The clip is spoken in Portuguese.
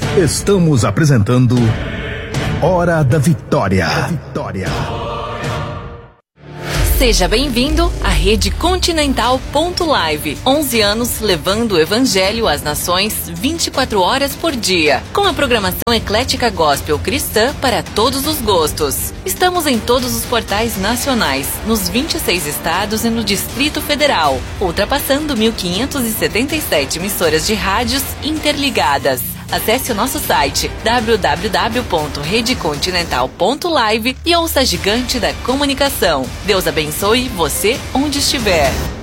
Estamos apresentando Hora da Vitória. Seja bem-vindo à Rede Continental Live. 11 anos levando o Evangelho às nações 24 horas por dia, com a programação eclética gospel cristã para todos os gostos. Estamos em todos os portais nacionais, nos 26 estados e no Distrito Federal, ultrapassando 1.577 emissoras de rádios interligadas. Acesse o nosso site www.redecontinental.live e ouça a gigante da comunicação. Deus abençoe você onde estiver.